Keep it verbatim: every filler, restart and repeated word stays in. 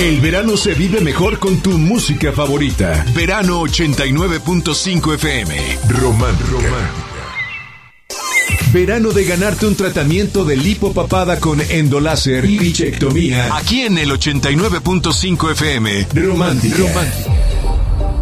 El verano se vive mejor con tu música favorita. Verano ochenta y nueve punto cinco F M. Romántica. Verano de ganarte un tratamiento de lipopapada con endoláser y bichectomía. Aquí en el ochenta y nueve punto cinco F M. Romántica. Romántica.